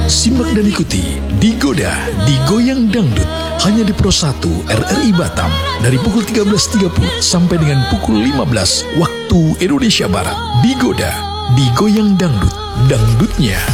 Simak dan ikuti Digoda, Digoyang Dangdut hanya di Pro 1 RRI Batam dari pukul 13.30 sampai dengan pukul 15 waktu Indonesia Barat. Digoda, Digoyang Dangdut, dangdutnya